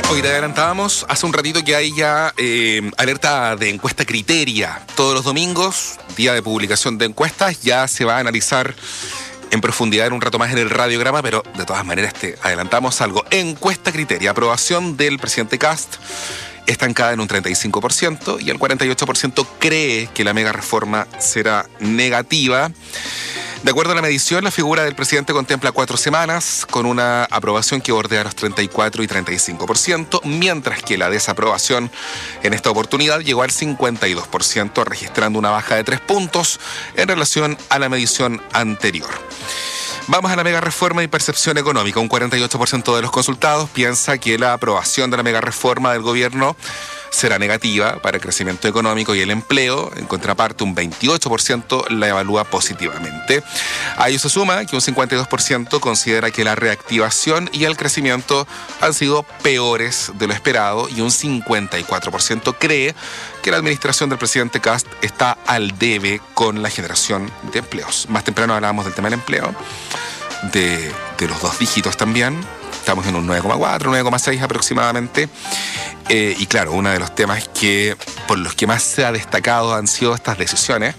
Hoy te adelantábamos hace un ratito que hay ya alerta de encuesta Criteria. Todos los domingos, día de publicación de encuestas, ya se va a analizar en profundidad en un rato más en el radiograma, pero de todas maneras te adelantamos algo. Encuesta Criteria, aprobación del presidente Kast, estancada en un 35% y el 48% cree que la mega reforma será negativa. De acuerdo a la medición, la figura del presidente contempla 4 semanas con una aprobación que bordea los 34 y 35%, mientras que la desaprobación en esta oportunidad llegó al 52%, registrando una baja de 3 puntos en relación a la medición anterior. Vamos a la mega reforma y percepción económica. Un 48% de los consultados piensa que la aprobación de la mega reforma del gobierno será negativa para el crecimiento económico y el empleo. En contraparte, un 28% la evalúa positivamente. A ello se suma que un 52% considera que la reactivación y el crecimiento han sido peores de lo esperado y un 54% cree que la administración del presidente Kast está al debe con la generación de empleos. Más temprano hablábamos del tema del empleo, de los 2 dígitos también. Estamos en un 9,4, 9,6 aproximadamente. Y claro, uno de los temas por los que más se ha destacado han sido estas decisiones.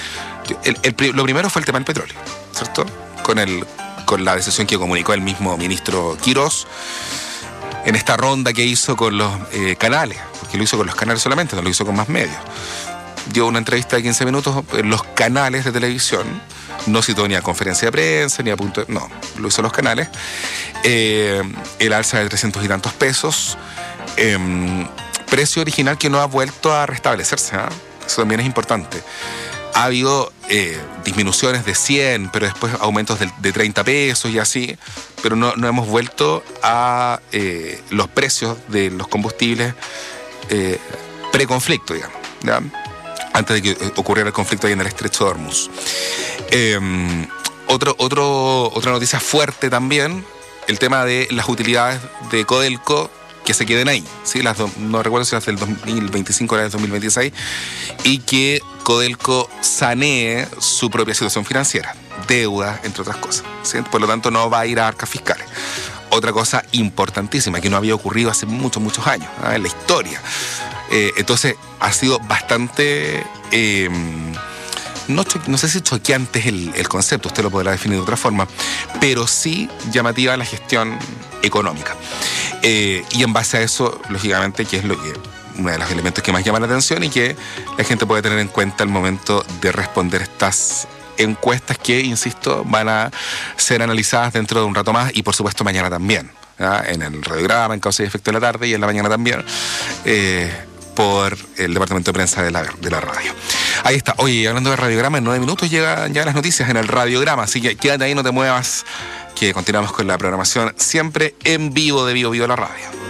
Lo primero fue el tema del petróleo, ¿cierto? Con la decisión que comunicó el mismo ministro Quirós en esta ronda que hizo con los canales, porque lo hizo con los canales solamente, no lo hizo con más medios. Dio una entrevista de 15 minutos en los canales de televisión, no citó ni a conferencia de prensa, ni a punto... No, lo hizo en los canales. El alza de 300 y tantos pesos, precio original que no ha vuelto a restablecerse, ¿eh? Eso también es importante. Ha habido disminuciones de 100, pero después aumentos de 30 pesos y así, pero no hemos vuelto a los precios de los combustibles preconflicto, digamos, ¿ya? Antes de que ocurriera el conflicto ahí en el estrecho de Hormuz. Otra noticia fuerte también, el tema de las utilidades de Codelco que se queden ahí, ¿sí? No recuerdo si las del 2025 o las del 2026, y que Codelco sanee su propia situación financiera, deuda, entre otras cosas, ¿sí? Por lo tanto, no va a ir a arcas fiscales. Otra cosa importantísima que no había ocurrido hace muchos años, ¿no? En la historia. Entonces, ha sido bastante... No sé si choqueante es el concepto, usted lo podrá definir de otra forma, pero sí llamativa la gestión económica. Y en base a eso, lógicamente, que es uno de los elementos que más llama la atención y que la gente puede tener en cuenta al momento de responder estas encuestas que, insisto, van a ser analizadas dentro de un rato más y, por supuesto, mañana también, ¿ya? En el radiograma, en Causa y Efecto de la tarde y en la mañana también, por el departamento de prensa de la radio. Ahí está. Oye, hablando de radiograma, en 9 minutos llegan ya las noticias en el radiograma, así que quédate ahí, no te muevas, que continuamos con la programación siempre en vivo de Vivo la Radio.